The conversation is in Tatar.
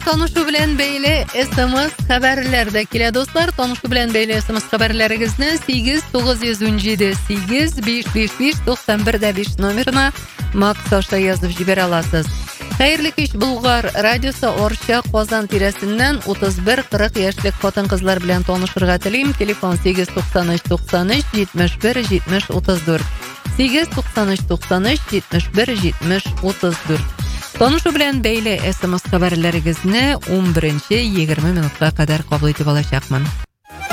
танышу белән бәйле SMS хәбәрләрдә килә, дуслар. Танышу белән бәйле SMS хәбәрләрегезне 8-917-555-91-5 номерына Максаша язып җибәрә аласыз. Хәерле кич, Болгар радиосы Орча Казан тирәсеннән 31-40 яшьлек хатын-кызлар белән танышырга телим. Телефон 893-93-71-70-34. 893-93-71-70-34. Танышу белән бәйле SMS хәбәрләрегезне 11-20 минутка кадәр кабул итеп алачакмын.